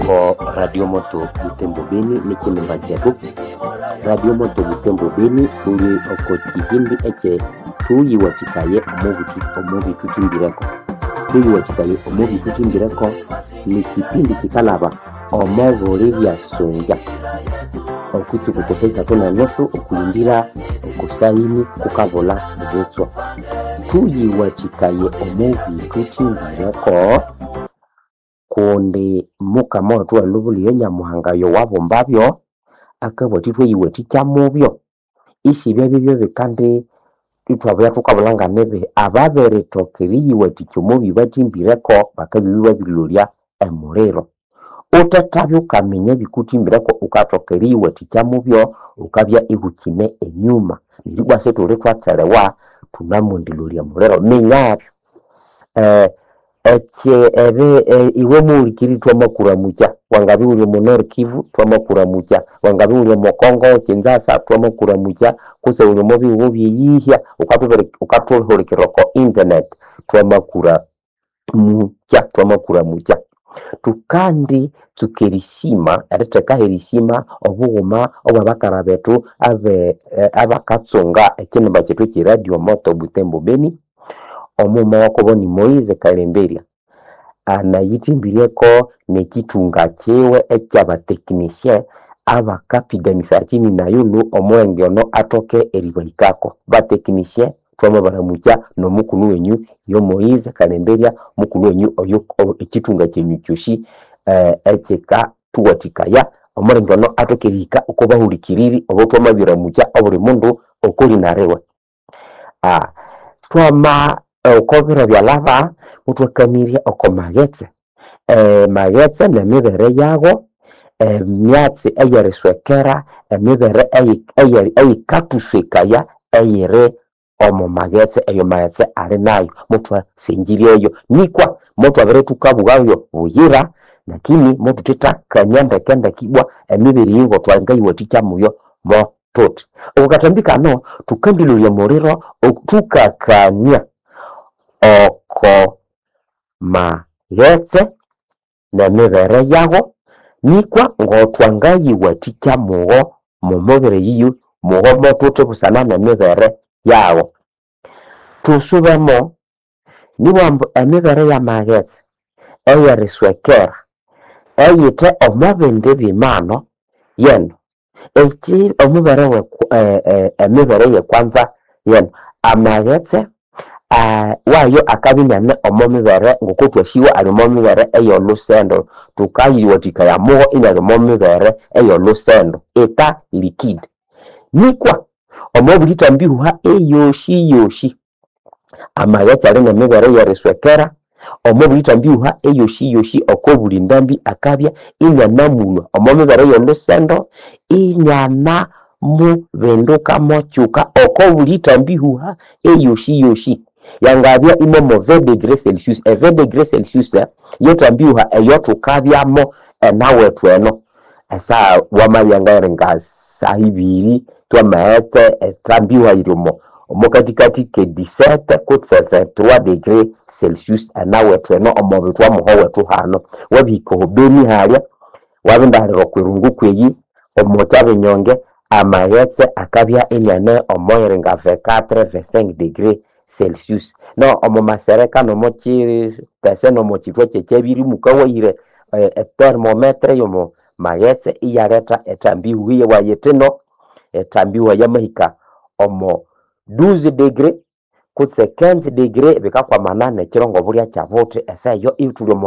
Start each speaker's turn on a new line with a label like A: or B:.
A: oko Radio Moto Butembo Beni nikini chetu. Radio Moto Butembo Beni uli oko kihindi eche tuyi wachikaye omubi tutimbireko. Tuyi wachikaye omubi tutimbireko ni kipindi kikalaba omobole bya sonja. Okuti kukoseisa tona nosu okulindira okusaini kukabola bwetso. Tuyi wachikaye omubi tutimbireko konde muka moto alubuli yenya muhangayo wabo mbabyo akabotitwe yiweti cyamubyo isi byo bikande itwabya tukabulanga nebe ababere tokeri yiweti cyumubi batimbireko bakabibiwa bilulya emurero utatabyo kamenya bikutimbireko ukatokeri yiweti cyamubyo ukabya igukine enyuma nirigwa se tore twatsalewa tunamundilulya murero menyabyo iwe mulikiri twamakura mucha wangabi uli Nord Kivu twamakura mucha wangabi uli Kongo Kinshasa twamakura mucha kuse uli mobi wobi yihya ukatoholikiroko internet twamakura mucha tukandi tukerisima areteka herisima obuguma obabakara betu abakatsonga ekinimba cyetu ki Radio Moto Butembo Beni omuma wako ni Moise Kalemberia anayitimbireko nekitunga chewe ekyaba technicien abakapiganisa chini na yulu omwenge ono atoke eribaikako ba technicien twama baramucha no mukunu wenyu yo Moise Kalemberia mukunu wenyu oyo ekitunga chenyu kyoshi echeka tuwatikaya omwenge ono atoke rika ukobahulikiriri obotoma biramucha obuli mundu okori narewe twama okobera byalaba mutwakamiria okomagetse magetse na mibere yago myatsi eyereswekera emibere eyikatuswekaya eyire omo magetse eyo magetse ari nayo mutwa sinjiriyo nikwa mutwa bere tukabugayo buyira lakini mutu titakanya kenda kibwa emibere yingo twangayiwe tikyamuyo mo tot ukatambika no tukambiluye morero tukakanya oko magetse na mibere yago nikwa ngotwangayi waticha mugo mumobere yiyu mugo motote busana na mibere yago tusubemo niwambo emibere ya magetse eyeriswekera eyite omabende bimano yeno echi omubere emibere ye kwanza yeno amagetse wayo akabinyane omomibere ngokotwashiwa ali momibere eyo lusendo tukayiwatika ya mugo ina momibere eyo lusendo eta liquid nikwa omobulita mbihuha eyoshi amagetse ali na mibere ya reswekera omobulita mbihuha eyoshi okobuli ndambi akabya ina namuno omomibere eyo lusendo inyana mu venduka mochuka okobulita mbihuha eyoshi yangabya imo mo 20 degrees Celsius 20 degrees Celsius yetambiuha eyotukabyamo nawe tweno esa wamayangarenga sahibiri twamaete tambiuha irimo omokatikati ke 17 ku 23 degrees Celsius nawe tweno omobitwa muhowe tuhano wabiko beni halya wabindahero kwirungu kweyi omotyabe nyonge amagetse akabya enyane omoyerenga 24-25 degrees Celsius no omo masereka no mochi pese no mochitwa chechebiri mukawire thermometre yomo magetse iyareta etambihu ye wayeteno etambihu ya mahika omo 12 degree kutse 15 degree bika kwa manane kirongo bulya chabote esayo itulyo